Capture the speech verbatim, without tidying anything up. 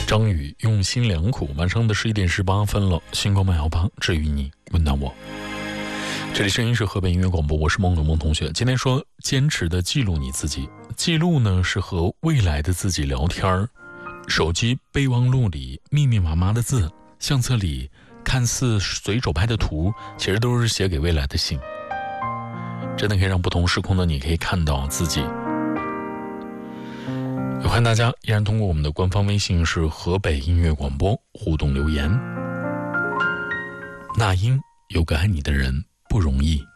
张宇用心良苦，晚上的十一点十八分了，星光慢摇吧，治愈你，温暖我。这里声音是河北音乐广播，我是孟永梦同学。今天说坚持的记录你自己，记录呢是和未来的自己聊天。手机备忘录里密密麻麻的字，相册里看似随手拍的图，其实都是写给未来的信。真的可以让不同时空的你可以看到自己。也欢迎大家依然通过我们的官方微信是河北音乐广播互动留言。那英有个爱你的人不容易。